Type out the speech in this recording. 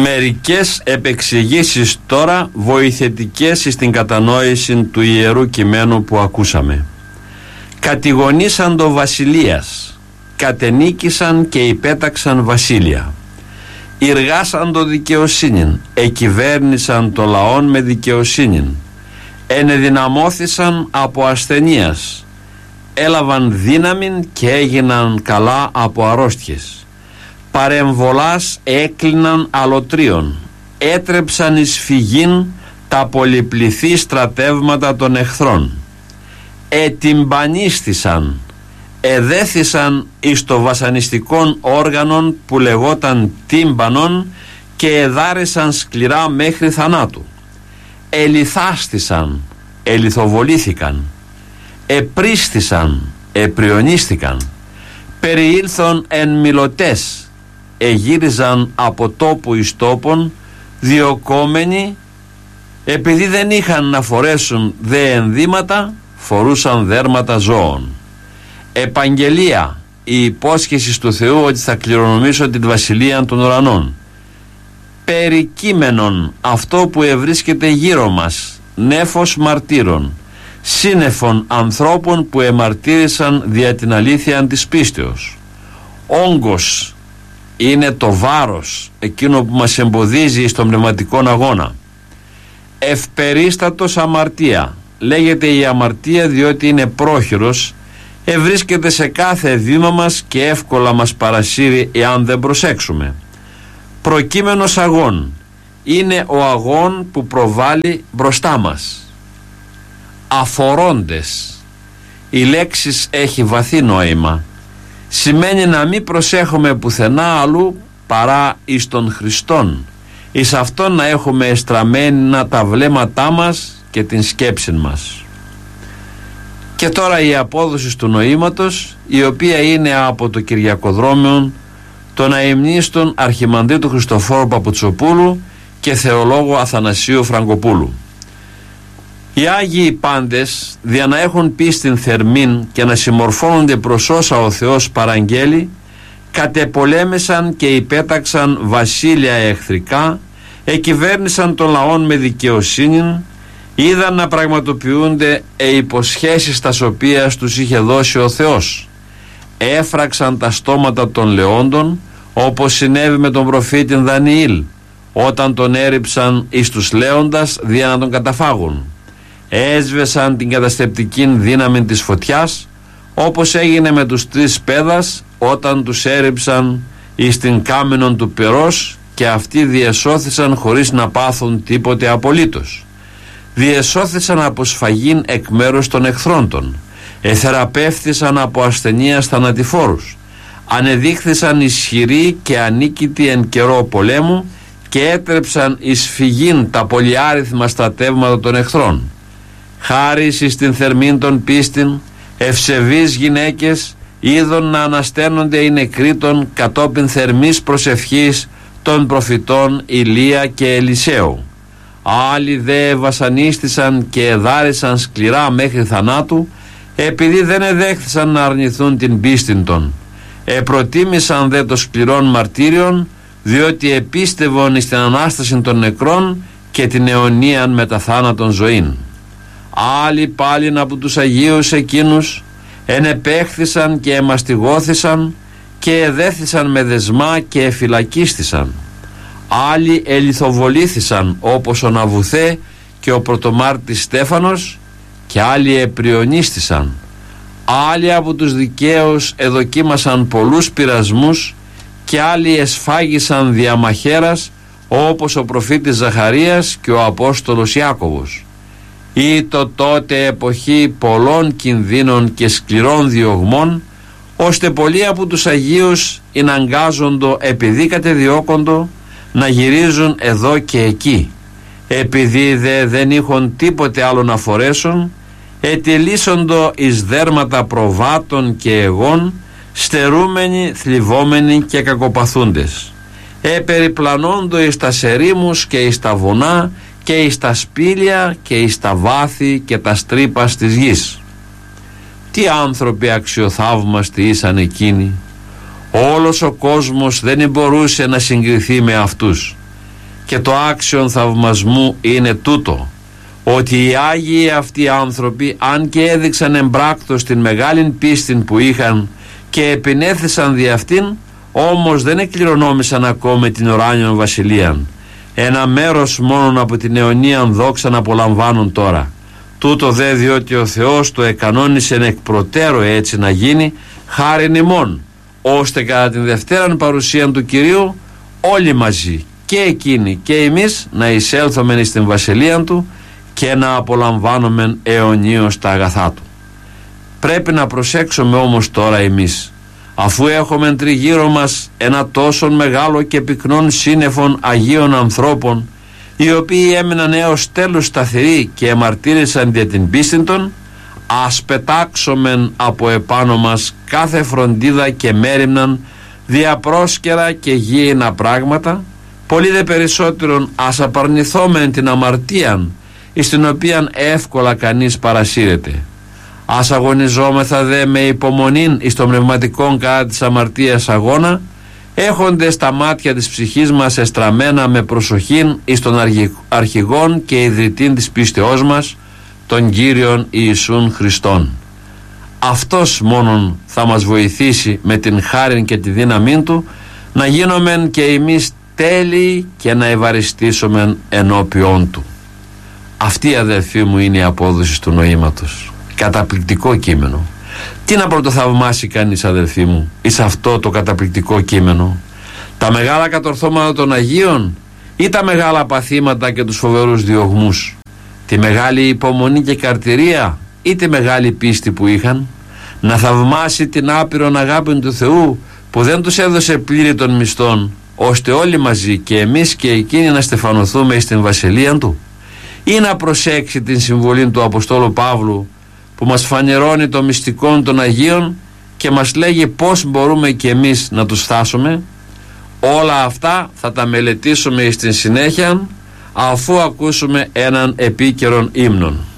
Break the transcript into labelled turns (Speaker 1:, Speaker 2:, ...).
Speaker 1: Μερικές επεξηγήσεις τώρα βοηθητικές στην κατανόηση του Ιερού Κειμένου που ακούσαμε. Κατηγονήσαν το βασιλείας, κατενίκησαν και υπέταξαν βασίλεια. Ιργάσαν το δικαιοσύνην, εκυβέρνησαν το λαόν με δικαιοσύνην. Ενεδυναμώθησαν από ασθενείας, έλαβαν δύναμην και έγιναν καλά από αρρώστιες. Παρεμβολάς έκλειναν αλωτρίων, έτρεψαν εις φυγήν τα πολυπληθή στρατεύματα των εχθρών. Ετυμπανίστησαν, εδέθησαν εις το βασανιστικόν όργανον που λεγόταν τύμπανον και εδάρεσαν σκληρά μέχρι θανάτου. Ελιθάστησαν, ελιθοβολήθηκαν, επρίστησαν, επριονίστηκαν, περιήλθον εν μιλωτές, εγύριζαν από τόπου εις τόπον, διωκόμενοι, επειδή δεν είχαν να φορέσουν δε ενδύματα, φορούσαν δέρματα ζώων. Επαγγελία, η υπόσχεση του Θεού ότι θα κληρονομήσω την βασιλεία των ουρανών. Περικείμενον, αυτό που ευρίσκεται γύρω μας, νέφος μαρτύρων, σύννεφων ανθρώπων που εμαρτύρησαν δια την αλήθεια της πίστεως. Όγκος είναι το βάρος, εκείνο που μας εμποδίζει στον πνευματικό αγώνα. Ευπερίστατος αμαρτία, λέγεται η αμαρτία διότι είναι πρόχειρος, ευρίσκεται σε κάθε βήμα μας και εύκολα μας παρασύρει εάν δεν προσέξουμε. Προκείμενος αγών, είναι ο αγών που προβάλλει μπροστά μας. Αφορώντες, η λέξη έχει βαθύ νόημα. Σημαίνει να μην προσέχουμε πουθενά αλλού παρά εις τον Χριστόν, εις αυτόν να έχουμε εστραμμένα τα βλέμματά μας και την σκέψη μας. Και τώρα η απόδοση του νοήματος, η οποία είναι από το Κυριακοδρόμιον των αημνίστων Αρχιμανδρίτου Χριστοφόρου Παπουτσοπούλου και θεολόγου Αθανασίου Φραγκοπούλου. Οι Άγιοι πάντες, δια να έχουν πίστην θερμήν και να συμμορφώνονται προς όσα ο Θεός παραγγέλει, κατεπολέμησαν και υπέταξαν βασίλεια εχθρικά, εκυβέρνησαν των λαών με δικαιοσύνη, είδαν να πραγματοποιούνται υποσχέσεις τας οποίας τους είχε δώσει ο Θεός. Έφραξαν τα στόματα των λεόντων, όπως συνέβη με τον προφήτη Δανιήλ, όταν τον έριψαν εις τους λέοντας δια να τον καταφάγουν. Έσβεσαν την καταστρεπτική δύναμη της φωτιάς, όπως έγινε με τους 3 παίδας όταν τους έριψαν εις την κάμενον του πυρός και αυτοί διεσώθησαν χωρίς να πάθουν τίποτε απολύτως. Διεσώθησαν από σφαγήν εκ μέρους των εχθρών των, εθεραπεύθησαν από ασθενείας θανατηφόρους, ανεδείχθησαν ισχυροί και ανίκητοι εν καιρό πολέμου και έτρεψαν εις φυγήν τα πολυάριθμα στρατεύματα των εχθρών. Χάρις εις την θερμήν των πίστην, ευσεβείς γυναίκες είδον να ανασταίνονται οι νεκροί των κατόπιν θερμής προσευχής των προφητών Ηλία και Ελισαίου. Άλλοι δε βασανίστησαν και εδάρησαν σκληρά μέχρι θανάτου, επειδή δεν εδέχθησαν να αρνηθούν την πίστην των. Προτίμησαν δε το σκληρών μαρτύριων, διότι επίστευον εις την Ανάσταση των νεκρών και την αιωνίαν μετά θάνατον ζωήν. Άλλοι πάλιν από τους Αγίους εκείνους ενεπέχθησαν και εμαστιγώθησαν και εδέθησαν με δεσμά και εφυλακίστησαν. Άλλοι ελιθοβολήθησαν όπως ο Ναβουθέ και ο πρωτομάρτης Στέφανος, και άλλοι επριονίστησαν. Άλλοι από τους δικαίους εδοκίμασαν πολλούς πειρασμούς και άλλοι εσφάγισαν διαμαχαίρας, όπως ο προφήτης Ζαχαρίας και ο Απόστολος Ιάκωβος. Ήτο τότε εποχή πολλών κινδύνων και σκληρών διωγμών, ώστε πολλοί από τους Αγίους ειναγκάζοντο επειδή κατεδιώκοντο να γυρίζουν εδώ και εκεί. Επειδή δεν είχαν τίποτε άλλο να φορέσουν, ετελήσοντο εις δέρματα προβάτων και εγών, στερούμενοι, θλιβόμενοι και κακοπαθούντες. Περιπλανόντο εις τα σερήμους και εις τα βουνά και εις τα σπήλια και εις τα βάθη και τα στρίπας της γης. Τι άνθρωποι αξιοθαύμαστοι ήσαν εκείνοι! Όλος ο κόσμος δεν μπορούσε να συγκριθεί με αυτούς. και το άξιον θαυμασμού είναι τούτο, ότι οι Άγιοι αυτοί άνθρωποι, αν και έδειξαν εμπράκτος την μεγάλη πίστη που είχαν και επινέθησαν δι' αυτήν, όμως δεν εκκληρονόμησαν ακόμη την ουράνιον βασιλείαν. Ένα μέρος μόνον από την αιωνίαν δόξα να απολαμβάνουν τώρα. Τούτο δε διότι ο Θεός το εκανόνισε εκ προτέρου έτσι να γίνει, χάριν ημών, ώστε κατά την δευτέραν παρουσίαν του Κυρίου όλοι μαζί, και εκείνοι και εμείς, να εισέλθομεν στην βασιλεία του και να απολαμβάνομεν αιωνίως τα αγαθά του. Πρέπει να προσέξουμε όμως τώρα εμείς, αφού έχουμε τριγύρω μας ένα τόσο μεγάλο και πυκνόν σύννεφον Αγίων ανθρώπων, οι οποίοι έμειναν έως τέλους σταθεροί και εμαρτύρησαν για την πίστη των, ας πετάξομεν από επάνω μας κάθε φροντίδα και μέριμναν διαπρόσκαιρα και γήινα πράγματα, πολύ δε περισσότερον ας απαρνηθόμεν την αμαρτίαν, εις την οποίαν εύκολα κανείς παρασύρεται. Ας αγωνιζόμεθα δε με υπομονήν εις των πνευματικών κατά της αμαρτίας αγώνα, έχοντες τα μάτια της ψυχής μας εστραμμένα με προσοχήν εις των αρχηγών και ιδρυτήν της πίστεώς μας, τον Κύριον Ιησούν Χριστόν. Αυτός μόνον θα μας βοηθήσει με την χάριν και τη δύναμή του να γίνομεν και εμείς τέλειοι και να ευαριστήσουμε ενώπιόν του. Αυτή, αδελφοί μου, είναι η απόδοση του νοήματος. Καταπληκτικό κείμενο. Τι να πρωτοθαυμάσει κανείς, αδελφοί μου, εις αυτό το καταπληκτικό κείμενο? Τα μεγάλα κατορθώματα των Αγίων ή τα μεγάλα παθήματα και τους φοβερούς διωγμούς? Τη μεγάλη υπομονή και καρτηρία ή τη μεγάλη πίστη που είχαν? Να θαυμάσει την άπειρον αγάπη του Θεού που δεν τους έδωσε πλήρη των μισθών, ώστε όλοι μαζί, και εμείς και εκείνοι, να στεφανωθούμε στην βασιλεία του? Ή να προσέξει την συμβολή του Αποστόλου Παύλου, που μας φανερώνει το μυστικό των Αγίων και μας λέγει πώς μπορούμε και εμείς να τους φτάσουμε? Όλα αυτά θα τα μελετήσουμε στην συνέχεια, αφού ακούσουμε έναν επίκαιρον ύμνον.